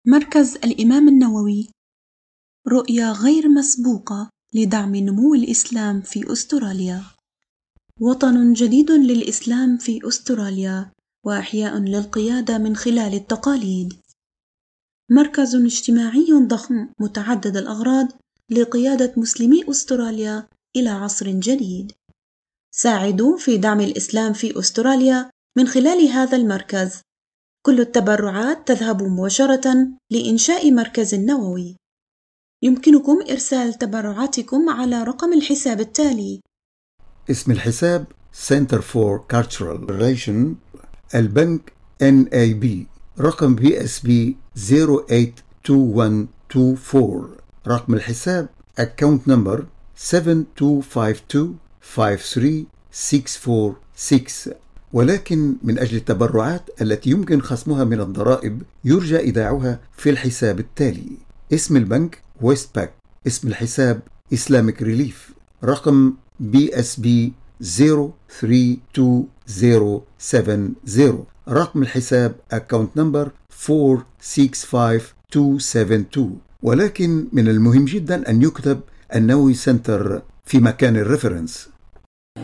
مركز الإمام النووي رؤية غير مسبوقة لدعم نمو الإسلام في أستراليا. وطن جديد للإسلام في أستراليا وإحياء للقيادة من خلال التقاليد. مركز اجتماعي ضخم متعدد الأغراض لقيادة مسلمي أستراليا إلى عصر جديد. ساعدوا في دعم الإسلام في أستراليا من خلال هذا المركز. كل التبرعات تذهب مباشرة لإنشاء مركز نووي. يمكنكم إرسال تبرعاتكم على رقم الحساب التالي. اسم الحساب Center for Cultural Relation، البنك NAB، رقم BSB 082124، رقم الحساب Account Number 72525366، ولكن من أجل التبرعات التي يمكن خصمها من الضرائب يرجى إيداعها في الحساب التالي. اسم البنك ويستباك، اسم الحساب Islamic Relief، رقم BSB 0327070، رقم الحساب Account Number 465272. ولكن من المهم جدا أن يكتب النووي سنتر في مكان الريفرنس.